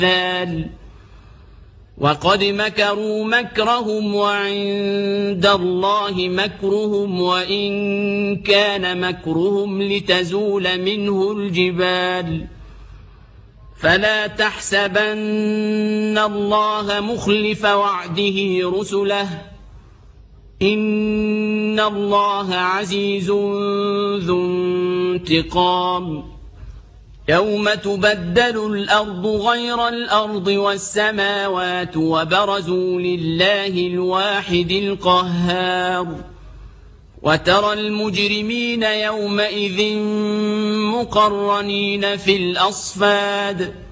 وقد مكروا مكرهم وعند الله مكرهم وإن كان مكرهم لتزول منه الجبال فلا تحسبن الله مخلف وعده رسله إن الله عزيز ذو انتقام يوم تبدل الأرض غير الأرض والسماوات وبرزوا لله الواحد القهار وترى المجرمين يومئذ مقرنين في الأصفاد